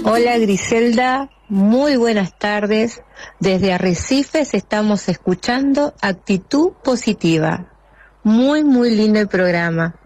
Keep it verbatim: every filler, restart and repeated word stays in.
Hola Griselda, muy buenas tardes. Desde Arrecifes estamos escuchando Actitud Positiva. Muy, muy lindo el programa.